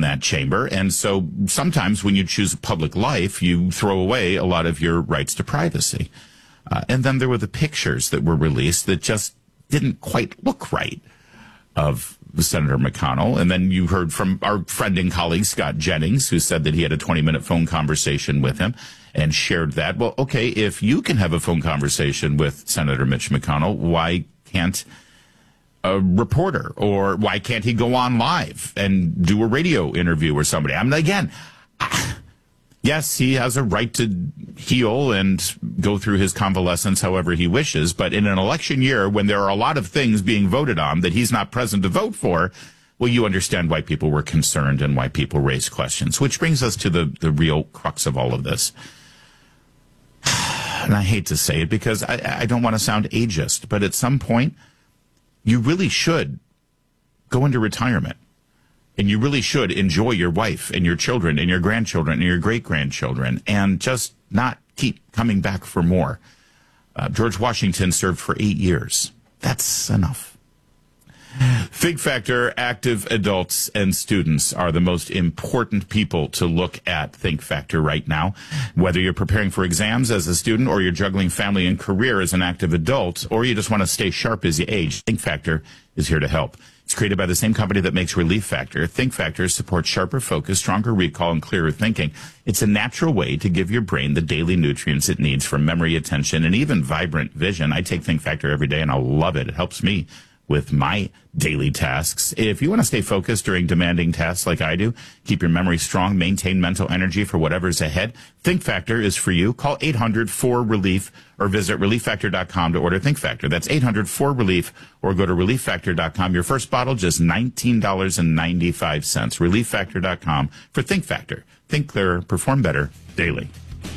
that chamber. And so sometimes when you choose a public life, you throw away a lot of your rights to privacy. And then there were the pictures that were released that just didn't quite look right of Senator McConnell. And then you heard from our friend and colleague, Scott Jennings, who said that he had a 20-minute phone conversation with him and shared that. Well, okay, if you can have a phone conversation with Senator Mitch McConnell, why can't a reporter, or why can't he go on live and do a radio interview or somebody? I mean, again, yes, he has a right to heal and go through his convalescence however he wishes, but in an election year when there are a lot of things being voted on that he's not present to vote for, well, you understand why people were concerned and why people raised questions, which brings us to the real crux of all of this. And I hate to say it because I don't want to sound ageist, but at some point, you really should go into retirement. And you really should enjoy your wife and your children and your grandchildren and your great-grandchildren and just not keep coming back for more. George Washington served for 8 years. That's enough. Think Factor, active adults and students are the most important people to look at Think Factor right now. Whether you're preparing for exams as a student or you're juggling family and career as an active adult, or you just want to stay sharp as you age, Think Factor is here to help. It's created by the same company that makes Relief Factor. Think Factor supports sharper focus, stronger recall, and clearer thinking. It's a natural way to give your brain the daily nutrients it needs for memory, attention, and even vibrant vision. I take Think Factor every day, and I love it. It helps me with my daily tasks. If you want to stay focused during demanding tasks like I do, keep your memory strong, maintain mental energy for whatever's ahead, Think Factor is for you. Call 800-4RELIEF or visit ReliefFactor.com to order Think Factor. That's 800-4RELIEF or go to ReliefFactor.com. Your first bottle, just $19.95. ReliefFactor.com for Think Factor. Think clearer, perform better daily.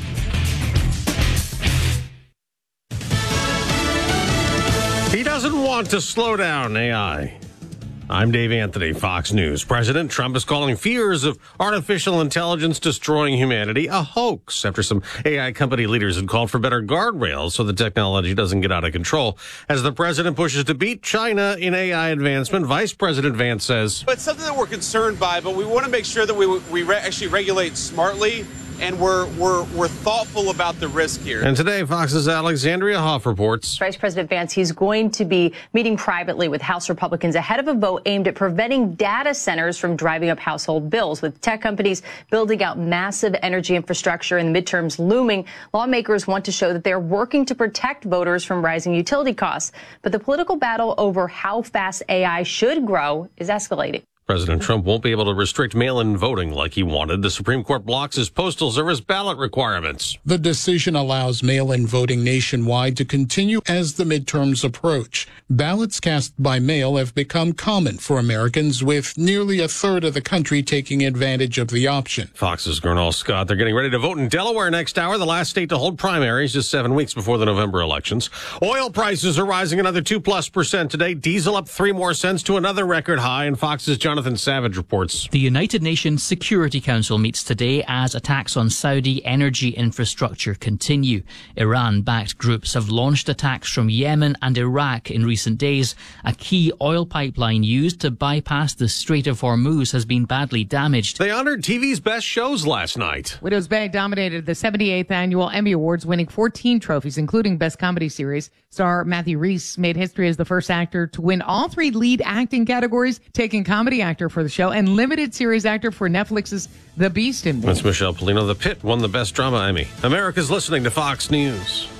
He doesn't want to slow down AI. I'm Dave Anthony, Fox News. President Trump is calling fears of artificial intelligence destroying humanity a hoax after some AI company leaders had called for better guardrails so the technology doesn't get out of control. As the president pushes to beat China in AI advancement, Vice President Vance says, it's something that we're concerned by, but we want to make sure that we actually regulate smartly. And we're thoughtful about the risk here. And today, Fox's Alexandria Hoff reports. Vice President Vance, he's going to be meeting privately with House Republicans ahead of a vote aimed at preventing data centers from driving up household bills. With tech companies building out massive energy infrastructure and the midterms looming, lawmakers want to show that they're working to protect voters from rising utility costs. But the political battle over how fast AI should grow is escalating. President Trump won't be able to restrict mail-in voting like he wanted. The Supreme Court blocks his Postal Service ballot requirements. The decision allows mail-in voting nationwide to continue as the midterms approach. Ballots cast by mail have become common for Americans, with nearly a third of the country taking advantage of the option. Fox's Gernal Scott. They're getting ready to vote in Delaware next hour, the last state to hold primaries just 7 weeks before the November elections. Oil prices are rising another 2+% today. Diesel up 3 more cents to another record high. And Fox's Jonathan Savage reports. The United Nations Security Council meets today as attacks on Saudi energy infrastructure continue. Iran-backed groups have launched attacks from Yemen and Iraq in recent days. A key oil pipeline used to bypass the Strait of Hormuz has been badly damaged. They honored TV's best shows last night. Widow's Bag dominated the 78th annual Emmy Awards, winning 14 trophies, including Best Comedy Series. Star Matthew Rhys made history as the first actor to win all 3 lead acting categories, taking comedy actor for the show and limited series actor for Netflix's The Beast in War. That's Michelle Polino. The Pit won the Best Drama Emmy. America's listening to Fox News.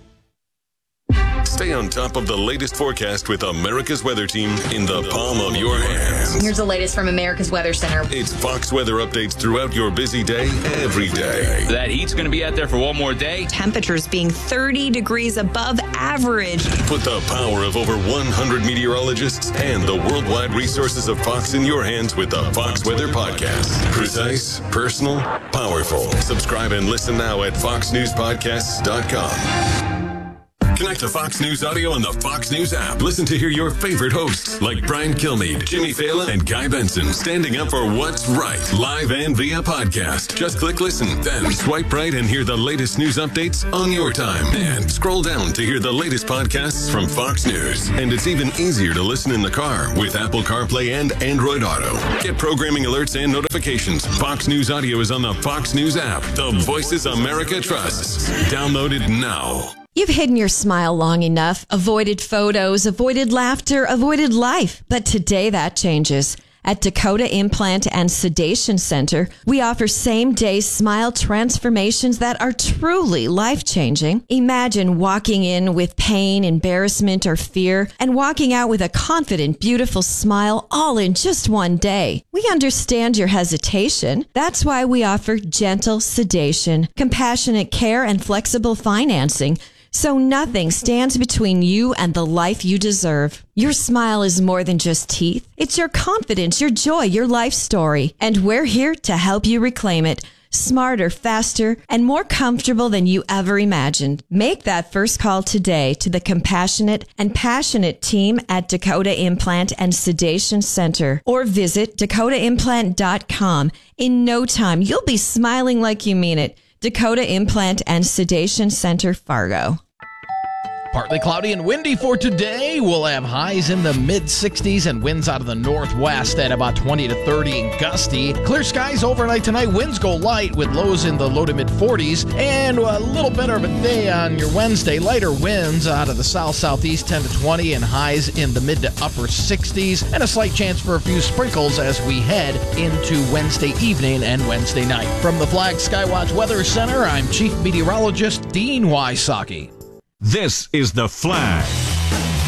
Stay on top of the latest forecast with America's Weather Team in the palm of your hands. Here's the latest from America's Weather Center. It's Fox weather updates throughout your busy day, every day. That heat's going to be out there for one more day. Temperatures being 30 degrees above average. Put the power of over 100 meteorologists and the worldwide resources of Fox in your hands with the Fox Weather Podcast. Precise, personal, powerful. Subscribe and listen now at foxnewspodcasts.com. Connect to Fox News Audio on the Fox News app. Listen to hear your favorite hosts like Brian Kilmeade, Jimmy Fallon, and Guy Benson standing up for what's right, live and via podcast. Just click listen, then swipe right and hear the latest news updates on your time. And scroll down to hear the latest podcasts from Fox News. And it's even easier to listen in the car with Apple CarPlay and Android Auto. Get programming alerts and notifications. Fox News Audio is on the Fox News app. The voices America trusts. Download it now. You've hidden your smile long enough, avoided photos, avoided laughter, avoided life. But today that changes. At Dakota Implant and Sedation Center, we offer same-day smile transformations that are truly life-changing. Imagine walking in with pain, embarrassment, or fear, and walking out with a confident, beautiful smile all in just one day. We understand your hesitation. That's why we offer gentle sedation, compassionate care, and flexible financing, so nothing stands between you and the life you deserve. Your smile is more than just teeth. It's your confidence, your joy, your life story. And we're here to help you reclaim it. Smarter, faster, and more comfortable than you ever imagined. Make that first call today to the compassionate and passionate team at Dakota Implant and Sedation Center, or visit dakotaimplant.com. In no time, you'll be smiling like you mean it. Dakota Implant and Sedation Center, Fargo. Partly cloudy and windy for today. We'll have highs in the mid-60s and winds out of the northwest at about 20 to 30 and gusty. Clear skies overnight tonight. Winds go light with lows in the low to mid-40s. And a little better of a day on your Wednesday. Lighter winds out of the south-southeast 10 to 20 and highs in the mid to upper 60s. And a slight chance for a few sprinkles as we head into Wednesday evening and Wednesday night. From the Flag Skywatch Weather Center, I'm Chief Meteorologist Dean Wysocki. This is The Flag.